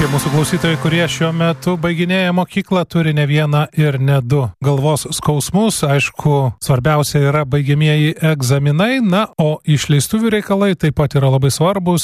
Tie mūsų klausytojai, kurie šiuo metu baiginėja mokyklą, turi ne vieną ir ne du galvos skausmus. Aišku, svarbiausia yra baigiamieji egzaminai, na, o išleistuvių reikalai taip pat yra labai svarbus.